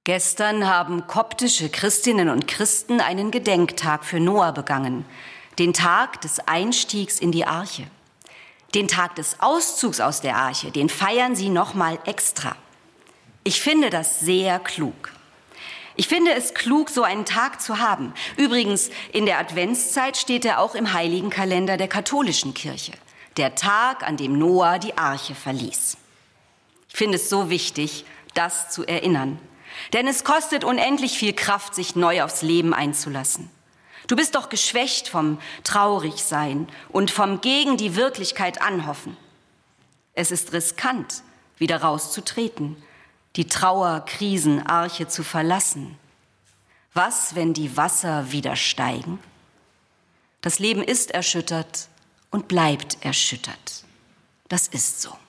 Gestern haben koptische Christinnen und Christen einen Gedenktag für Noah begangen, den Tag des Einstiegs in die Arche. Den Tag des Auszugs aus der Arche, den feiern sie nochmal extra. Ich finde das sehr klug. Ich finde es klug, so einen Tag zu haben. Übrigens, in der Adventszeit steht er auch im heiligen Kalender der katholischen Kirche. Der Tag, an dem Noah die Arche verließ. Ich finde es so wichtig, das zu erinnern. Denn es kostet unendlich viel Kraft, sich neu aufs Leben einzulassen. Du bist doch geschwächt vom Traurigsein und vom gegen die Wirklichkeit anhoffen. Es ist riskant, wieder rauszutreten, die Trauerkrisenarche zu verlassen. Was, wenn die Wasser wieder steigen? Das Leben ist erschüttert und bleibt erschüttert. Das ist so.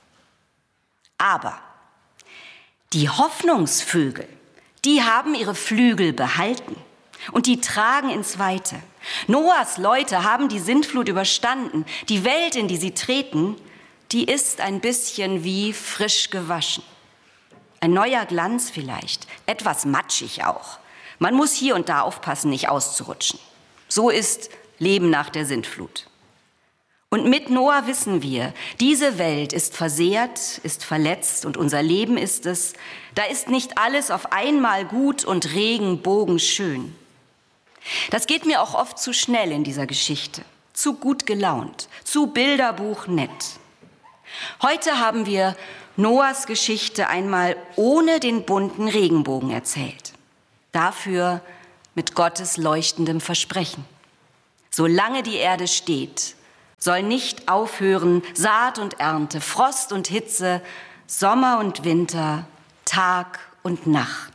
Aber die Hoffnungsvögel, die haben ihre Flügel behalten und die tragen ins Weite. Noahs Leute haben die Sintflut überstanden. Die Welt, in die sie treten, die ist ein bisschen wie frisch gewaschen. Ein neuer Glanz vielleicht, etwas matschig auch. Man muss hier und da aufpassen, nicht auszurutschen. So ist Leben nach der Sintflut. Und mit Noah wissen wir, diese Welt ist versehrt, ist verletzt und unser Leben ist es. Da ist nicht alles auf einmal gut und regenbogenschön. Das geht mir auch oft zu schnell in dieser Geschichte, zu gut gelaunt, zu bilderbuchnett. Heute haben wir Noahs Geschichte einmal ohne den bunten Regenbogen erzählt. Dafür mit Gottes leuchtendem Versprechen. Solange die Erde steht, soll nicht aufhören Saat und Ernte, Frost und Hitze, Sommer und Winter, Tag und Nacht.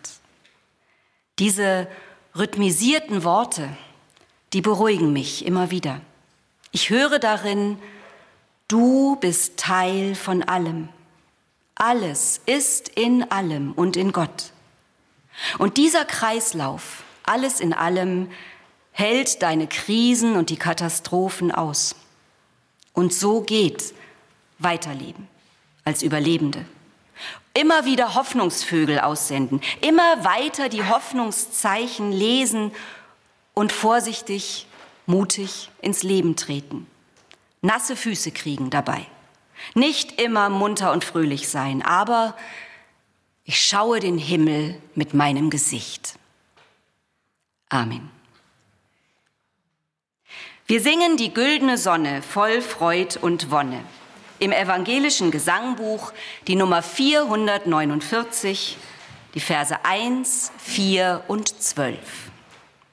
Diese rhythmisierten Worte, die beruhigen mich immer wieder. Ich höre darin, du bist Teil von allem. Alles ist in allem und in Gott. Und dieser Kreislauf, alles in allem, hält deine Krisen und die Katastrophen aus. Und so geht Weiterleben als Überlebende. Immer wieder Hoffnungsvögel aussenden, immer weiter die Hoffnungszeichen lesen und vorsichtig, mutig ins Leben treten. Nasse Füße kriegen dabei. Nicht immer munter und fröhlich sein, aber ich schaue den Himmel mit meinem Gesicht. Amen. Wir singen die güldene Sonne voll Freud und Wonne. Im evangelischen Gesangbuch die Nummer 449, die Verse 1, 4 und 12.